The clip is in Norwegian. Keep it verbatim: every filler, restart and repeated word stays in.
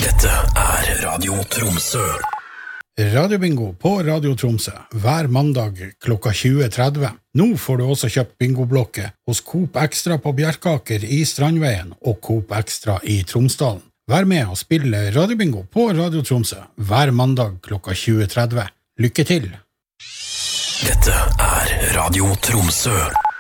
Dette er Radio Tromsø. Radiobingo på Radio Tromsø hver mandag klokka tjue tretti. Nå får du også kjøpt bingoblokke hos Coop Extra på Bjerkaker i Strandveien og Coop Extra i Tromsdalen. Vær med og spille Radiobingo på Radio Tromsø hver mandag klokka tjue tretti. Lykke til! Dette er Radio Tromsø.